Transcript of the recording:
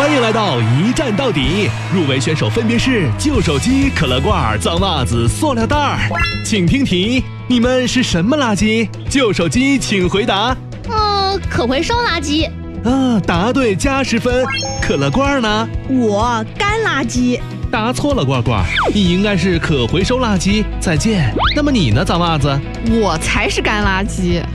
欢迎来到一站到底，入围选手分别是旧手机、可乐罐、脏袜子、塑料袋儿。请听题，你们是什么垃圾？旧手机请回答。 可回收垃圾。 答对加10分。可乐罐呢？ 我干垃圾。 答错了，罐罐，你应该是可回收垃圾。再见。那么你呢，脏袜子？ 我才是干垃圾。